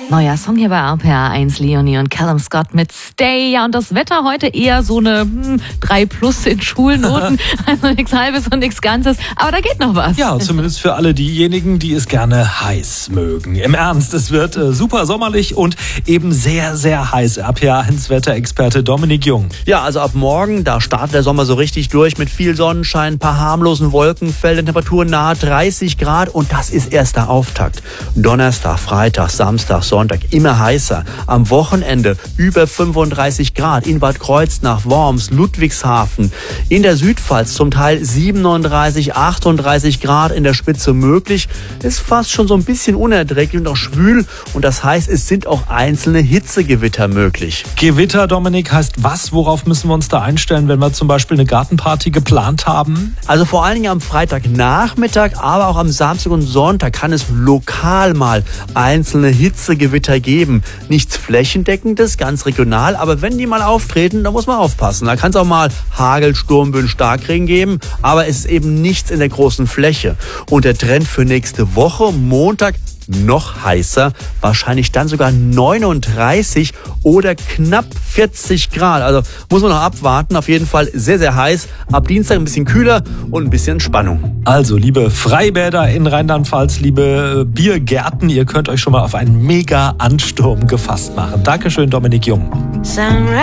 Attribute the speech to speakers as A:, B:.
A: Neuer Song hier bei RPR 1, Leonie und Callum Scott mit Stay. Ja, und das Wetter heute eher so eine 3+ in Schulnoten. Also nichts Halbes und nichts Ganzes. Aber da geht noch was.
B: Ja, zumindest für alle diejenigen, die es gerne heiß mögen. Im Ernst, es wird super sommerlich und eben sehr, sehr heiß. RPR 1 Wetterexperte Dominik Jung.
C: Ja, also ab morgen, da startet der Sommer so richtig durch mit viel Sonnenschein, ein paar harmlosen Wolkenfeldern, Temperaturen nahe 30 Grad und das ist erst der Auftakt. Donnerstag, Freitag, Samstag, Sonntag immer heißer. Am Wochenende über 35 Grad in Bad Kreuznach, Worms, Ludwigshafen. In der Südpfalz zum Teil 37, 38 Grad in der Spitze möglich. Ist fast schon so ein bisschen unerträglich und auch schwül. Und das heißt, es sind auch einzelne Hitzegewitter möglich.
B: Gewitter, Dominik, heißt was? Worauf müssen wir uns da einstellen, wenn wir zum Beispiel eine Gartenparty geplant haben?
C: Also vor allen Dingen am Freitagnachmittag, aber auch am Samstag und Sonntag kann es lokal mal einzelne Hitzegewitter geben. Nichts Flächendeckendes, ganz regional, aber wenn die mal auftreten, dann muss man aufpassen. Da kann es auch mal Hagel, Sturmböen, Starkregen geben, aber es ist eben nichts in der großen Fläche. Und der Trend für nächste Woche, Montag, noch heißer, wahrscheinlich dann sogar 39 oder knapp 40 Grad. Also muss man noch abwarten. Auf jeden Fall sehr, sehr heiß. Ab Dienstag ein bisschen kühler und ein bisschen Spannung.
B: Also, liebe Freibäder in Rheinland-Pfalz, liebe Biergärten, ihr könnt euch schon mal auf einen Mega-Ansturm gefasst machen. Dankeschön, Dominik Jung.